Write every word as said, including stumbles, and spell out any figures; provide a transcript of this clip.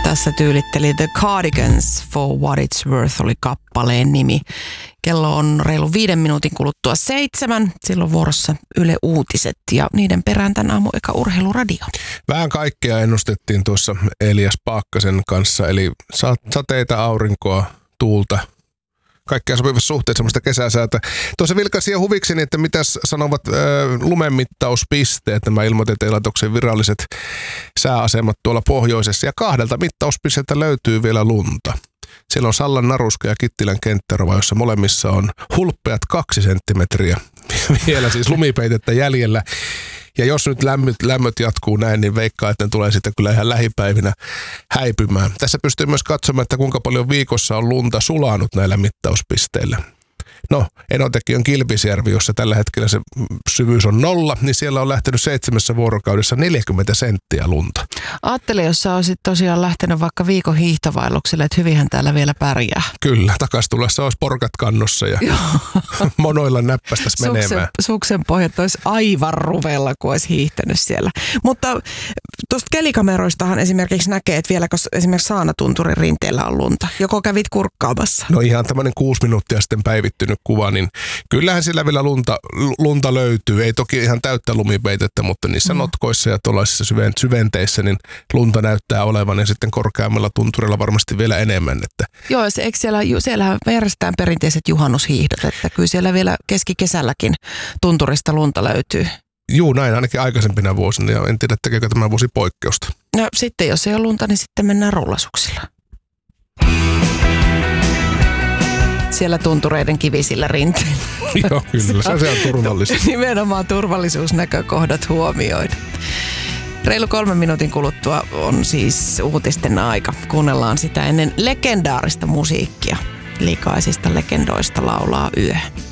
Tässä tyylitteli The Cardigans, For What It's Worth oli kappaleen nimi. Kello on reilu viiden minuutin kuluttua seitsemän. Silloin vuorossa Yle Uutiset ja niiden perään tän aamu eka urheiluradio. Vähän kaikkea ennustettiin tuossa Elias Paakkasen kanssa, eli sateita, aurinkoa, tuulta. Kaikkea sopivassa suhteessa semmoista kesäsäätä. Tuossa vilkaisin jo huvikseni, että mitäs sanovat äh, lumenmittauspisteet, nämä Ilmatieteen laitoksen viralliset sääasemat tuolla pohjoisessa. Ja kahdelta mittauspisteeltä löytyy vielä lunta. Siellä on Sallan Naruska ja Kittilän kenttärova, jossa molemmissa on hulppeat kaksi senttimetriä. Vielä siis lumipeitettä jäljellä. Ja jos nyt lämmöt, lämmöt jatkuu näin, niin veikkaa, että ne tulee sitten kyllä ihan lähipäivinä häipymään. Tässä pystyy myös katsomaan, että kuinka paljon viikossa on lunta sulanut näillä mittauspisteillä. No, Enotekiön Kilpisjärvi, jossa tällä hetkellä se syvyys on nolla, niin siellä on lähtenyt seitsemässä vuorokaudessa neljäkymmentä senttiä lunta. Ajattele, jos sä olisit tosiaan lähtenyt vaikka viikon hiihtovaellukselle, että hyvinhän täällä vielä pärjää. Kyllä, takas tulessa olisi porkat kannossa ja monoilla näppästäs menemään. Suksen, suksen pohjat olisi aivan ruvella, kun olisi hiihtänyt siellä. Mutta tuosta kelikameroistahan esimerkiksi näkee, että vielä kun esimerkiksi Saanatunturin rinteellä on lunta. Joko kävit kurkkaamassa? No ihan tämmöinen kuusi minuuttia sitten päivittynyt kuva, niin kyllähän sillä vielä lunta, lunta löytyy. Ei toki ihan täyttä lumipeitettä, mutta niissä mm. notkoissa ja tuollaisissa syventeissä niin lunta näyttää olevan ja sitten korkeammalla tunturilla varmasti vielä enemmän. Että. Joo, se, eikö siellä, siellähän järjestetään perinteiset juhannushiihdot, että kyllä siellä vielä keskikesälläkin tunturista lunta löytyy. Juu, näin ainakin aikaisempina vuosina ja en tiedä tekeekö tämä vuosi poikkeusta. No sitten jos ei ole lunta, niin sitten mennään rullasuksilla. Siellä tuntureiden kivisillä rinteillä. Joo, kyllä. Se on turvallista. Nimenomaan turvallisuusnäkökohdat huomioida. Reilu kolmen minuutin kuluttua on siis uutisten aika. Kuunnellaan sitä ennen legendaarista musiikkia. Likaisista legendoista laulaa yö.